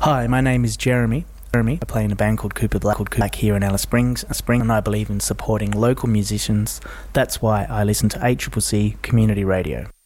Hi, my name is Jeremy. I play in a band called Cooper Black here in Alice Springs, and I believe in supporting local musicians. That's why I listen to ACCC Community Radio.